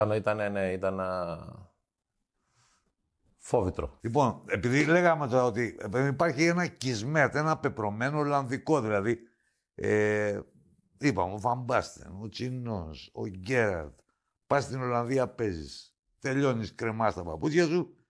Ήταν φόβητρο. Λοιπόν, επειδή λέγαμε τώρα ότι υπάρχει ένα Κισμέτ, ένα πεπρωμένο Ολλανδικό, δηλαδή. Είπαμε, ο Βαμπάστεν, ο Τσινός, ο Γκέραρτ. Πας στην Ολλανδία, παίζεις. Τελειώνεις, κρεμάς τα παπούτσια σου